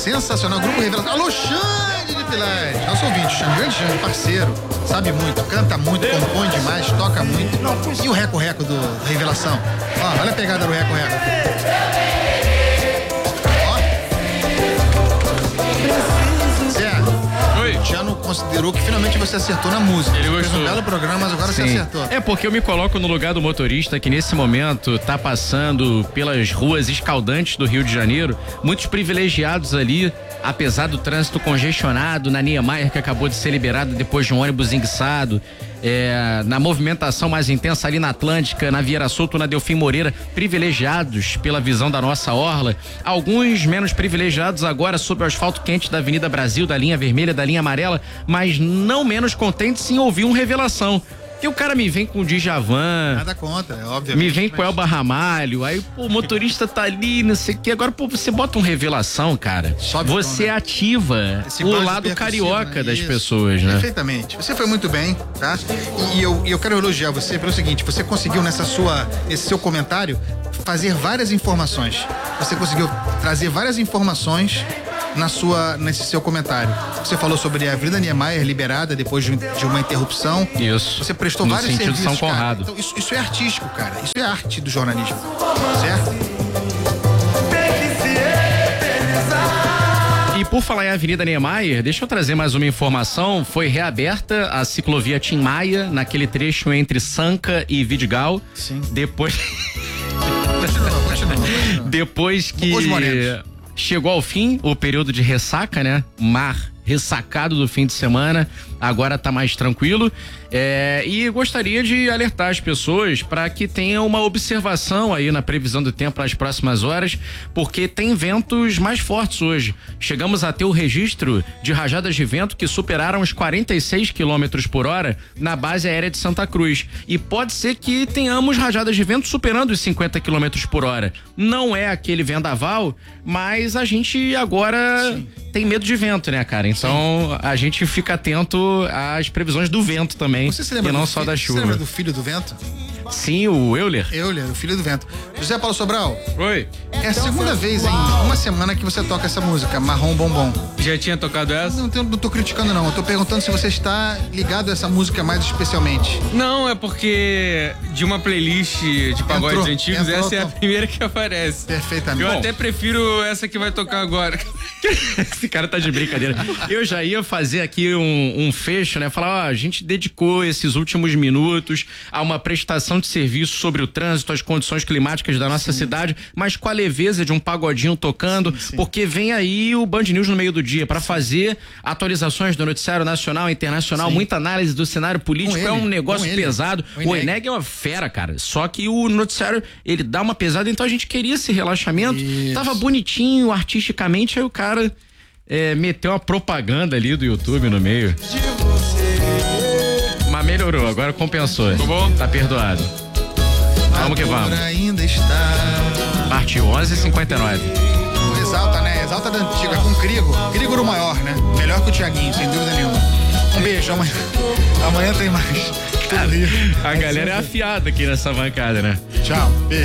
Sensacional, Grupo Revelação. Alô, Xande de Pilares. Nosso ouvinte, grande Xande, parceiro. Sabe muito, canta muito, compõe demais, toca muito. E o Reco-Reco do Revelação? Ó, olha a pegada do Reco-Reco. O Tiano considerou que finalmente você acertou na música. Ele gostou. Fez um belo programa, mas agora você acertou. É porque eu me coloco no lugar do motorista que nesse momento tá passando pelas ruas escaldantes do Rio de Janeiro, muitos privilegiados ali, apesar do trânsito congestionado, na Niemeyer, que acabou de ser liberada depois de um ônibus enguiçado, na movimentação mais intensa ali na Atlântica, na Vieira Souto, na Delfim Moreira, privilegiados pela visão da nossa orla, alguns menos privilegiados agora sob o asfalto quente da Avenida Brasil, da linha vermelha, da linha amarela, mas não menos contentes em ouvir um Revelação. Que o cara me vem com o Djavan. Nada contra, obviamente. Me vem com o Elba Ramalho. Aí, pô, o motorista tá ali, não sei o quê. Agora, pô, você bota um Revelação, cara. Sobe você tom, né? ativa o lado carioca das pessoas, né? Perfeitamente. Você foi muito bem, tá? E eu quero elogiar você pelo seguinte: você conseguiu nesse seu comentário fazer várias informações. Você conseguiu trazer várias informações nesse seu comentário. Você falou sobre a Avenida Niemeyer liberada depois de uma interrupção. Isso. Você prestou no vários sentido serviços, São Conrado. Então, isso é artístico, cara. Isso é arte do jornalismo. Certo? E por falar em Avenida Niemeyer, deixa eu trazer mais uma informação. Foi reaberta a ciclovia Tim Maia, naquele trecho entre Sanca e Vidigal. Sim. Depois Depois que chegou ao fim o período de ressaca, né? Mar ressacado do fim de semana, agora tá mais tranquilo. E gostaria de alertar as pessoas para que tenham uma observação aí na previsão do tempo nas próximas horas, porque tem ventos mais fortes hoje. Chegamos a ter o registro de rajadas de vento que superaram os 46 km por hora na base aérea de Santa Cruz. E pode ser que tenhamos rajadas de vento superando os 50 km por hora. Não é aquele vendaval, mas a gente agora tem medo de vento, né, cara? Então a gente fica atento às previsões do vento também. Você se lembra e não só da chuva. Você lembra do Filho do Vento? Sim, o Euler. Euler, o Filho do Vento. José Paulo Sobral. Oi. É a segunda vez em uma semana que você toca essa música, Marrom Bombom. Já tinha tocado essa? Não tô criticando, não. Eu tô perguntando se você está ligado a essa música mais especialmente. Não, é porque de uma playlist de pagodes antigos, essa é a primeira que aparece. Perfeitamente. Eu até prefiro essa que vai tocar agora. Esse cara tá de brincadeira. Eu já ia fazer aqui um fecho, né? Falar, a gente dedicou esses últimos minutos a uma prestação de serviço sobre o trânsito, as condições climáticas da nossa cidade, mas com a leveza de um pagodinho tocando, porque vem aí o Band News no meio do dia para fazer atualizações do noticiário nacional e internacional, muita análise do cenário político, é um negócio pesado. O Eneg é uma fera, cara. Só que o noticiário, ele dá uma pesada, então a gente queria esse relaxamento. Tava bonitinho, artisticamente, aí o cara meteu uma propaganda ali do YouTube no meio. Mas melhorou, agora compensou. Ficou bom? Tá perdoado. Vamos que vamos. Ainda está. Partiu 11h59. Exalta, né? Exalta da antiga, com Grigoro maior, né? Melhor que o Thiaguinho, sem dúvida nenhuma. Um beijo, amanhã tem mais. Cara, a galera é afiada aqui nessa bancada, né? Tchau, beijo.